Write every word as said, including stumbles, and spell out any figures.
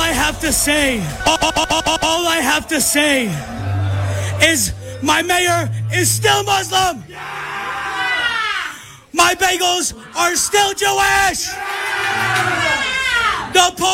I have to say, all, all I have to say is my mayor is still Muslim. My bagels are still Jewish. The